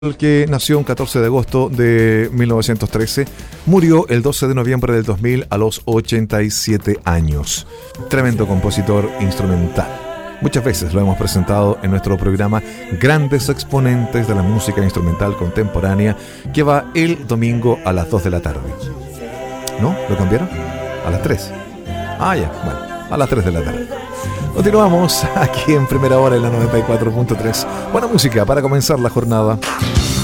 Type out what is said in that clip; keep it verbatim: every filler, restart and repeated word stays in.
El que nació un catorce de agosto de mil novecientos trece, murió el doce de noviembre del dos mil a los ochenta y siete años. Tremendo compositor instrumental. Muchas veces lo hemos presentado en nuestro programa Grandes Exponentes de la Música Instrumental Contemporánea, que va el domingo a las dos de la tarde. ¿No? ¿Lo cambiaron? A las tres. Ah, ya, bueno, a las tres de la tarde. Continuamos aquí en Primera Hora en la noventa y cuatro punto tres. Buena música para comenzar la jornada.